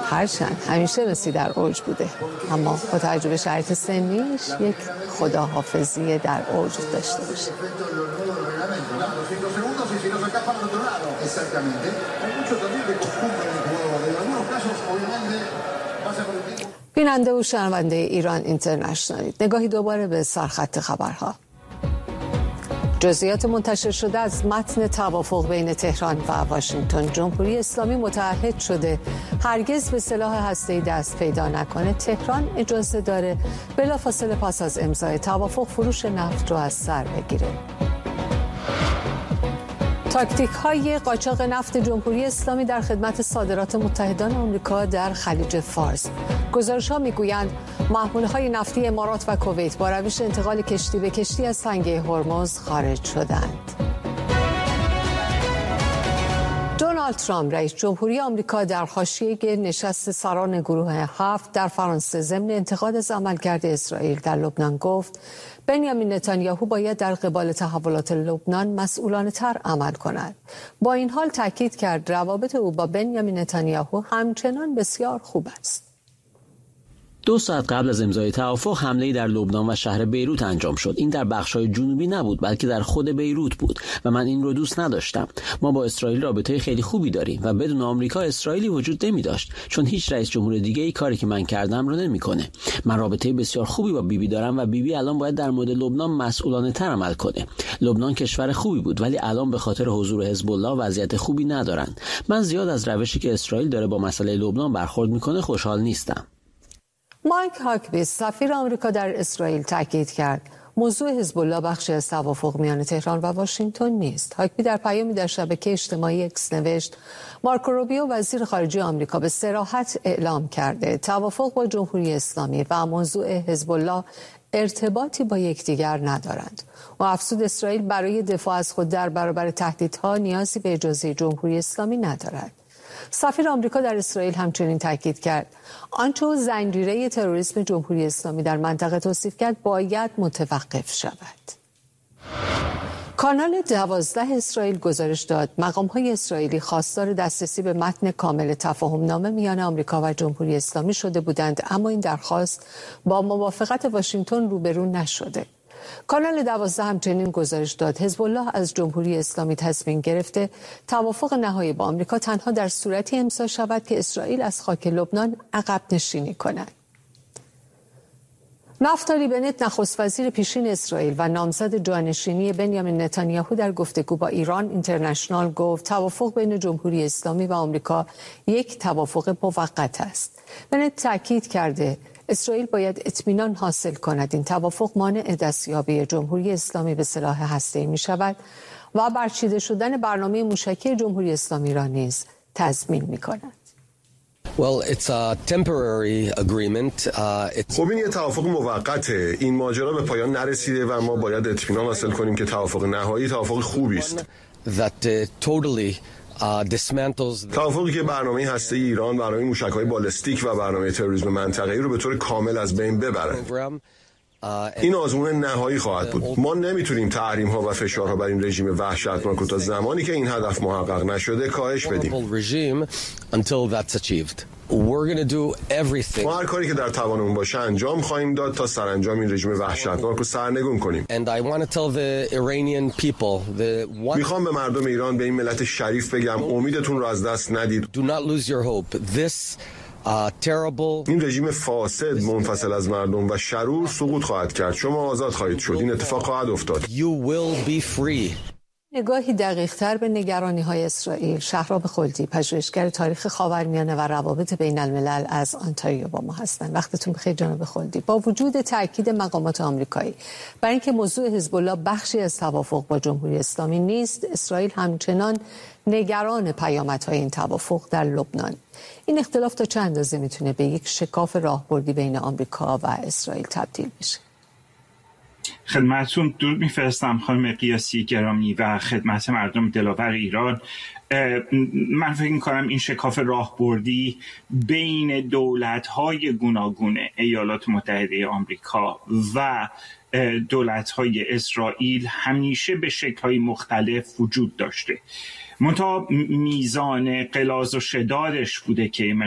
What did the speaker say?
هرچند همیشه مسی در اوج بوده، اما با توجه به شرایط سنیش یک خداحافظی در اوج داشته باشه. بیننده و شنونده ایران اینترنشنال، نگاهی دوباره به سرخط خبرها. جزئیات منتشر شده از متن توافق بین تهران و واشنگتن. جمهوری اسلامی متعهد شده هرگز به سلاح هسته‌ای دست پیدا نکنه. تهران اجازه داره بلافاصله پس از امضای توافق فروش نفت رو از سر بگیره. تاکتیک‌های قاچاق نفت جمهوری اسلامی در خدمت صادرات متحدان آمریکا در خلیج فارس. گزارش‌ها می‌گویند محموله‌های نفتی امارات و کویت با روش انتقال کشتی به کشتی از تنگه هرمز خارج شدند. دونالد ترامپ رئیس جمهوری آمریکا در حاشیه نشست سران گروه 7 در فرانسه ضمن انتقاد از عملکرد اسرائیل در لبنان گفت بنیامین نتانیاهو باید در قبال تحولات لبنان مسئولانه‌تر عمل کند. با این حال تاکید کرد روابط او با بنیامین نتانیاهو همچنان بسیار خوب است. 2 ساعت قبل از امضای توافق حمله‌ای در لبنان و شهر بیروت انجام شد. این در بخش‌های جنوبی نبود، بلکه در خود بیروت بود و من این رو دوست نداشتم. ما با اسرائیل رابطه خیلی خوبی داریم و بدون آمریکا اسرائیلی وجود نمی‌داشت، چون هیچ رئیس جمهور دیگه‌ای کاری که من کردم رو نمی‌کنه. من رابطه بسیار خوبی با بیبی دارم و بیبی الان باید در مورد لبنان مسئولانه‌تر عمل کنه. لبنان کشور خوبی بود، ولی الان به خاطر حضور حزب الله وضعیت خوبی ندارن. من زیاد از روشی که اسرائیل داره با مسئله لبنان برخورد می‌کنه خوشحال نیستم. مایک هاکبی سفیر آمریکا در اسرائیل تاکید کرد موضوع حزب الله بخشی از توافق میان تهران و واشنگتن نیست. هاکبی در پیامی در شبکه اجتماعی اکس نوشت مارکو روبیو وزیر خارجه آمریکا به صراحت اعلام کرده توافق با جمهوری اسلامی و موضوع حزب الله ارتباطی با یکدیگر ندارند. و افزود اسرائیل برای دفاع از خود در برابر تهدیدها نیازی به اجازه جمهوری اسلامی ندارد. سفیر آمریکا در اسرائیل همچنین تاکید کرد آنچه زنجیره تروریسم جمهوری اسلامی در منطقه توصیف کرد باید متوقف شود. کانال 12 اسرائیل گزارش داد مقام‌های اسرائیلی خواستار دسترسی به متن کامل تفاهم‌نامه میان آمریکا و جمهوری اسلامی شده بودند، اما این درخواست با موافقت واشنگتن روبرو نشده. کانال 12 همچنین گزارش داد حزب الله از جمهوری اسلامی تصمیم گرفته توافق نهایی با آمریکا تنها در صورتی امضا شود که اسرائیل از خاک لبنان عقب نشینی کند. نفتالی بنت نخست وزیر پیشین اسرائیل و نامزد جانشینی بنیامین نتانیاهو در گفتگو با ایران اینترنشنال گفت توافق بین جمهوری اسلامی و آمریکا یک توافق موقت است. بنت تاکید کرده اسرائیل باید اطمینان حاصل کند این توافق مانع دستیابی جمهوری اسلامی به سلاح هسته‌ای می شود و برچیده شدن برنامه موشکی جمهوری اسلامی را نیز تضمین می کند. Well, it's a temporary agreement. خب این یه توافق موقته. این ماجرا به پایان نرسیده و ما باید اطمینان حاصل کنیم که توافق نهایی توافق خوبی است. توافقی که برنامه هسته‌ای ایران، برنامه موشک‌های بالستیک و برنامه تروریسم منطقه‌ای رو به طور کامل از بین ببره. این آزمون نهایی خواهد بود. ما نمیتونیم تحریم‌ها و فشارها بر این رژیم وحشتناک رو تا زمانی که این هدف محقق نشده کاهش بدیم. ما هر کاری که در توانمون باشه انجام خواهیم داد تا سرانجام این رژیم وحشتناک رو سرنگون کنیم. میخوام به مردم ایران، به این ملت شریف بگم امیدتون رو از دست ندید. این رژیم فاسد منفصل از مردم و شرور سقوط خواهد کرد. شما آزاد خواهید شد. این اتفاق خواهد افتاد. نگاهی دقیق‌تر به نگرانی‌های اسرائیل. شهرام خلدی، پژوهشگر تاریخ خاورمیانه و روابط بین الملل از آنتاریو با ما هستند. وقتتون بخیر جناب خلدی. با وجود تاکید مقامات آمریکایی بر اینکه موضوع حزب الله بخشی از توافق با جمهوری اسلامی نیست، اسرائیل همچنان نگران پیامدهای این توافق در لبنان. این اختلاف تا چه اندازه میتونه به یک شکاف راهبردی بین آمریکا و اسرائیل تبدیل بشه؟ خدمتتون درود میفرستم خانم قیاسی گرامی و خدمت مردم دلاور ایران. من فکر می‌کنم این شکاف راهبردی بین دولت‌های گوناگون ایالات متحده آمریکا و دولت‌های اسرائیل همیشه به شکل‌های مختلف وجود داشته. منتها میزان غلاظ و شدادش بوده که